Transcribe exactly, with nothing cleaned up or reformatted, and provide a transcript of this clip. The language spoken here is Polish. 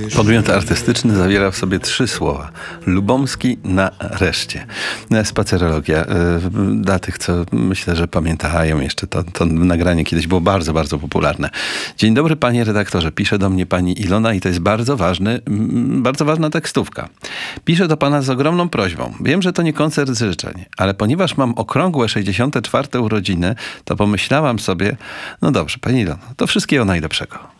Podmiot artystyczny zawiera w sobie trzy słowa. Lubomski na reszcie. Spacerologia. Dla tych, co myślę, że pamiętają jeszcze, to, to nagranie kiedyś było bardzo, bardzo popularne. Dzień dobry, panie redaktorze. Pisze do mnie pani Ilona i to jest bardzo ważny, bardzo ważna tekstówka. Piszę do pana z ogromną prośbą. Wiem, że to nie koncert życzeń, ale ponieważ mam okrągłe sześćdziesiąte czwarte urodziny, to pomyślałam sobie, no dobrze, pani Ilono, to wszystkiego najlepszego.